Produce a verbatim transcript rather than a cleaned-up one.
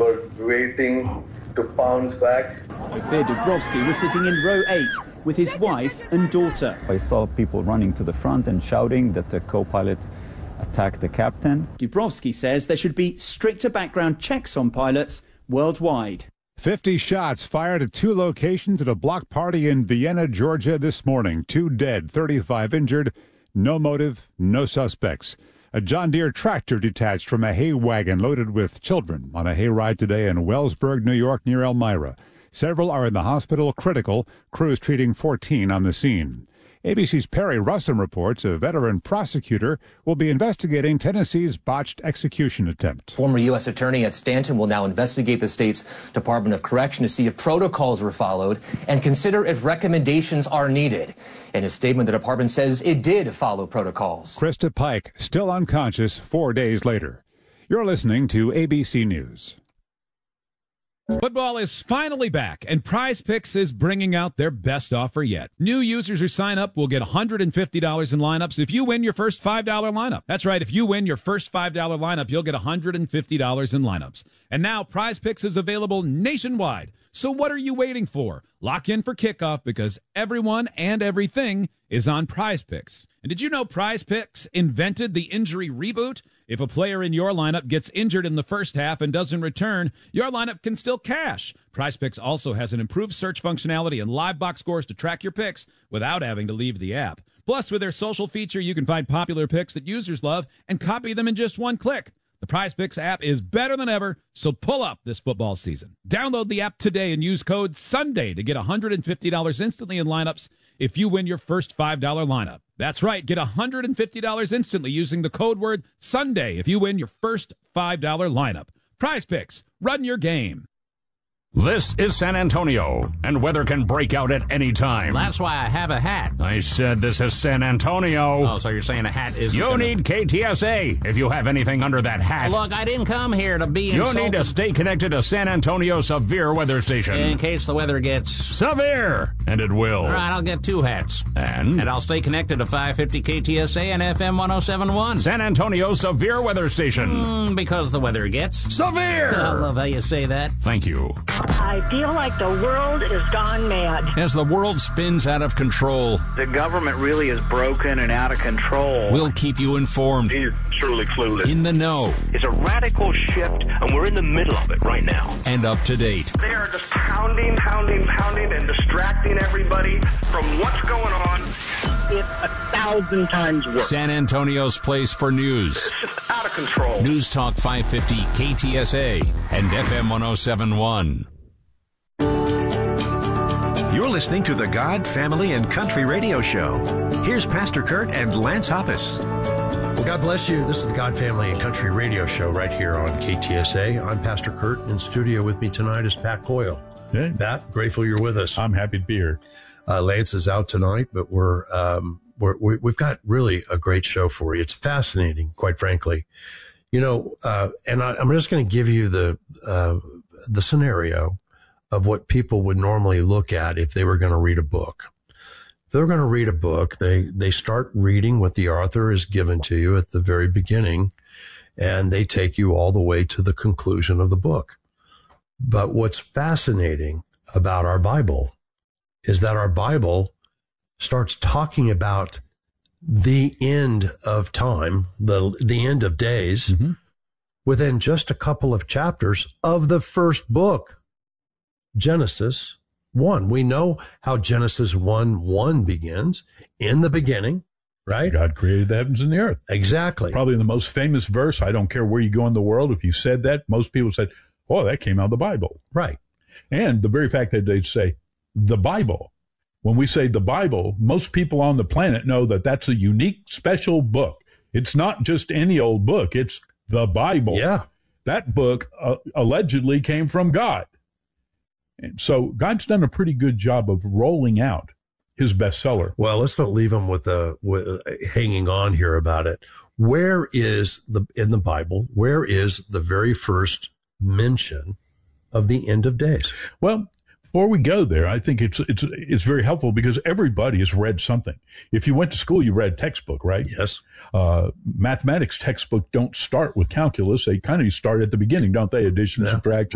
were waiting to pounce back. Ophir Dubrovsky was sitting in row eight with his wife and daughter. I saw people running to the front and shouting that the co-pilot attacked the captain. Dubrovsky says there should be stricter background checks on pilots worldwide. fifty shots fired at two locations at a block party in Vienna, Georgia this morning. Two dead, thirty-five injured. No motive, no suspects. A John Deere tractor detached from a hay wagon loaded with children on a hayride today in Wellsburg, New York, near Elmira. Several are in the hospital critical. Crews treating fourteen on the scene. A B C's Perry Russom reports a veteran prosecutor will be investigating Tennessee's botched execution attempt. Former U S Attorney at Stanton will now investigate the state's Department of Correction to see if protocols were followed and consider if recommendations are needed. In a statement, the department says it did follow protocols. Krista Pike, still unconscious four days later. You're listening to A B C News. Football is finally back, and Prize Picks is bringing out their best offer yet. New users who sign up will get one hundred fifty dollars in lineups if you win your first five dollar lineup. That's right, if you win your first five dollar lineup, you'll get one hundred fifty dollars in lineups. And now Prize Picks is available nationwide. So what are you waiting for? Lock in for kickoff because everyone and everything is on Prize Picks. And did you know Prize Picks invented the injury reboot? If a player in your lineup gets injured in the first half and doesn't return, your lineup can still cash. Prize Picks also has an improved search functionality and live box scores to track your picks without having to leave the app. Plus, with their social feature, you can find popular picks that users love and copy them in just one click. The Prize Picks app is better than ever, so pull up this football season. Download the app today and use code SUNDAY to get one hundred fifty dollars instantly in lineups if you win your first five dollar lineup. That's right, get one hundred fifty dollars instantly using the code word SUNDAY if you win your first five dollar lineup. Prize Picks, run your game. This is San Antonio, and weather can break out at any time. That's why I have a hat. I said this is San Antonio. Oh, so you're saying a hat is... You gonna... need K T S A if you have anything under that hat. Look, I didn't come here to be insulted. You need to stay connected to San Antonio Severe Weather Station. In case the weather gets... severe, and it will. All right, I'll get two hats. And? And I'll stay connected to five fifty K T S A and F M one oh seven point one. San Antonio Severe Weather Station. Mm, because the weather gets... severe! I love how you say that. Thank you. I feel like the world is gone mad. As the world spins out of control, the government really is broken and out of control. We'll keep you informed. He's truly clueless. In the know. It's a radical shift, and we're in the middle of it right now. And up to date. They are just pounding, pounding, pounding, and distracting everybody from what's going on. It's a thousand times worse. San Antonio's place for news. It's just out of control. News Talk five fifty K T S A and F M one oh seven point one. You're listening to the God, Family, and Country Radio Show. Here's Pastor Kurt and Lance Hoppus. Well, God bless you. This is the God, Family, and Country Radio Show right here on K T S A. I'm Pastor Kurt. In studio with me tonight is Pat Coyle. Hey. Pat, grateful you're with us. I'm happy to be here. Uh, Lance is out tonight, but we're, um, we're, we, we've got really a great show for you. It's fascinating, quite frankly. You know, uh, and I, I'm just going to give you the, uh, the scenario of what people would normally look at if they were going to read a book. If they're going to read a book, they, they start reading what the author has given to you at the very beginning, and they take you all the way to the conclusion of the book. But what's fascinating about our Bible is that our Bible starts talking about the end of time, the, the end of days, mm-hmm. within just a couple of chapters of the first book. Genesis one. We know how Genesis one one begins. In the beginning, right? God created the heavens and the earth. Exactly. Probably the most famous verse. I don't care where you go in the world. If you said that, most people said, oh, that came out of the Bible. Right. And the very fact that they'd say the Bible. When we say the Bible, most people on the planet know that that's a unique, special book. It's not just any old book. It's the Bible. Yeah. That book uh, allegedly came from God. And so God's done a pretty good job of rolling out his bestseller. Well, let's not leave him with the with, hanging on here about it. Where is the in the Bible? Where is the very first mention of the end of days? Well, before we go there, I think it's it's it's very helpful because everybody has read something. If you went to school, you read textbook, right? Yes. Uh, mathematics textbook don't start with calculus. They kind of start at the beginning, don't they? Addition, yeah. subtraction.